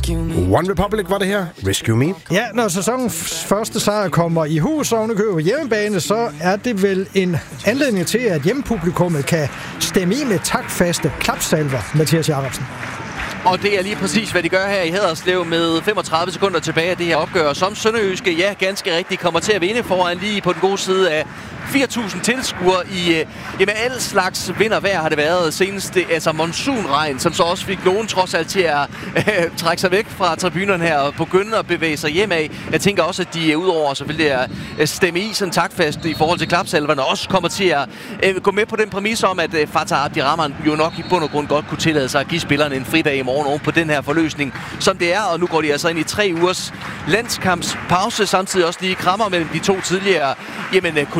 One Republic var det her. Rescue Me. Ja, når sæsonens første sejr kommer i hus ovenikøbet hjemmebane, så er det vel en anledning til, at hjemmepublikummet kan stemme i med taktfaste klapsalver, Mathias Jacobsen. Og det er lige præcis, hvad de gør her i Haderslev med 35 sekunder tilbage af det her opgør. Som Sønderjyske, ja, ganske rigtigt, kommer til at vinde foran lige på den gode side af 4.000 tilskuere i alle slags vind og vejr har det været senest. Altså monsunregn, som så også fik nogen trods alt til at trække sig væk fra tribunerne her og begynde at bevæge sig hjem af. Jeg tænker også, at de udover selvfølgelig at stemme i sådan taktfast i forhold til klapsalverne, også kommer til at gå med på den præmis om, at Fatah Abdirahman jo nok i bund og grund godt kunne tillade sig at give spillerne en fridag i morgen oven på den her forløsning, som det er. Og nu går de altså ind i 3 ugers landskampspause, samtidig også lige krammer mellem de to tidligere